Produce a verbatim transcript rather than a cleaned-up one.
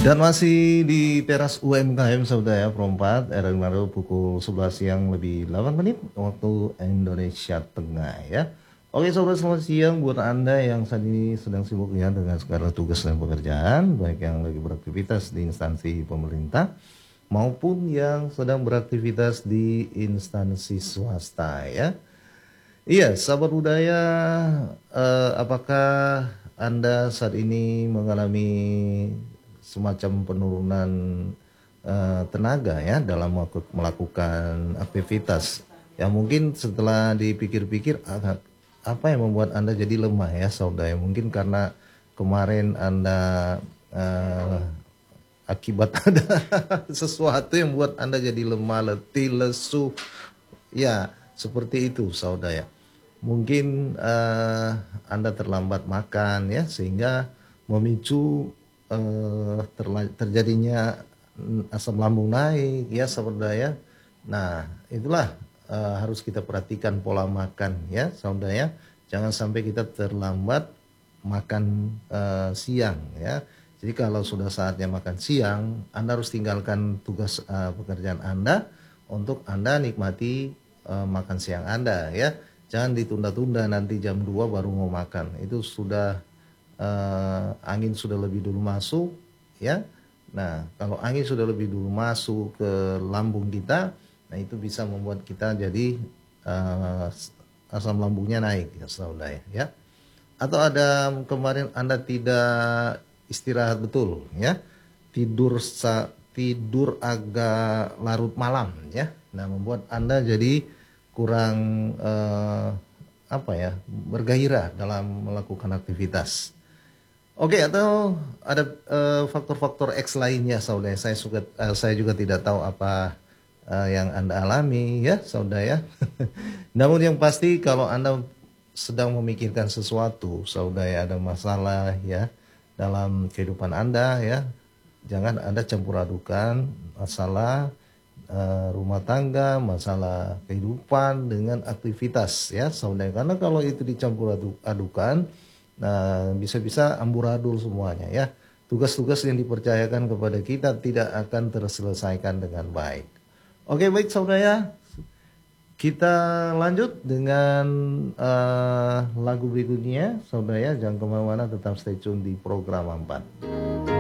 Dan masih di teras U M K M saudara ya, Pro empat, R M baru pukul sebelas siang lebih delapan menit waktu Indonesia Tengah ya. Oke saudara, selamat siang buat Anda yang saat ini sedang sibuk ya dengan segala tugas dan pekerjaan, baik yang lagi beraktivitas di instansi pemerintah maupun yang sedang beraktivitas di instansi swasta ya. Iya, sahabat budaya, eh, apakah Anda saat ini mengalami semacam penurunan eh, tenaga ya dalam waktu melakukan aktivitas? Ya mungkin setelah dipikir-pikir, ah, apa yang membuat Anda jadi lemah ya saudara? Mungkin karena kemarin Anda eh, akibat ada sesuatu yang buat Anda jadi lemah, letih, lesu. Ya, seperti itu saudara. Mungkin eh, Anda terlambat makan ya sehingga memicu eh, terla- terjadinya mm, asam lambung naik ya saudara ya. Nah, itulah eh, harus kita perhatikan pola makan ya saudara ya. Jangan sampai kita terlambat makan eh, siang ya. Jadi kalau sudah saatnya makan siang, Anda harus tinggalkan tugas eh, pekerjaan Anda untuk Anda nikmati eh, makan siang Anda ya. Jangan ditunda-tunda nanti jam dua baru mau makan. Itu sudah eh, angin sudah lebih dulu masuk ya. Nah, kalau angin sudah lebih dulu masuk ke lambung kita, nah itu bisa membuat kita jadi eh, asam lambungnya naik ya saudara ya. Atau ada kemarin Anda tidak istirahat betul ya. Tidur sa tidur agak larut malam ya. Nah, membuat Anda jadi kurang eh, apa ya, bergairah dalam melakukan aktivitas. Oke, atau ada eh, faktor-faktor X lainnya, saudara. Saya suka, eh, saya juga tidak tahu apa eh, yang Anda alami, ya, saudara ya. Namun yang pasti kalau Anda sedang memikirkan sesuatu, saudara, ada masalah ya dalam kehidupan Anda ya, jangan Anda campur adukan masalah eh, rumah tangga, masalah kehidupan dengan aktivitas ya, saudara. Karena kalau itu dicampur adu- adukan, nah, bisa-bisa amburadul semuanya ya. Tugas-tugas yang dipercayakan kepada kita tidak akan terselesaikan dengan baik. Oke, baik saudara ya. Kita lanjut dengan eh, lagu berikutnya. Saudara ya, jangan kemana-mana, tetap stay tune di program empat.